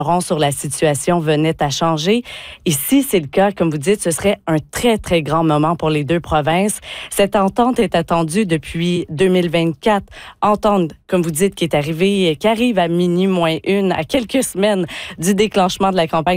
sur la situation venait à changer. Et si c'est le cas, comme vous dites, ce serait un très, très grand moment pour les deux provinces. Cette entente est attendue depuis 2024. Entente, comme vous dites, qui arrive à minuit moins une, à quelques semaines du déclenchement de la campagne